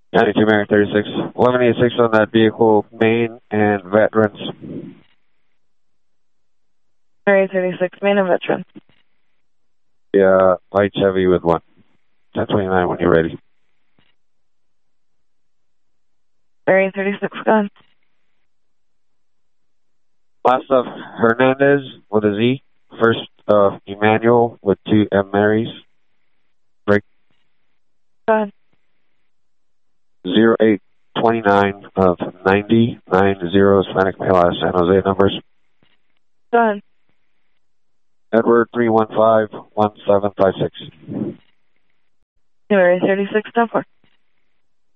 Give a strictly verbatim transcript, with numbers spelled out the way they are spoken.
ninety-two Mary thirty-six, eleven eighty-six on that vehicle, Maine and Veterans. Mary thirty-six, Maine and Veterans. Yeah, light Chevy with one. ten twenty-nine when you're ready. Mary thirty-six, gone. Last of Hernandez with a Z. First uh, Emmanuel with two M Marys. Break. Gone. zero eight twenty-nine of ninety nine zero Hispanic male out of San Jose numbers. Gone. Edward three one five one seven five six. Mary thirty-six, ten four.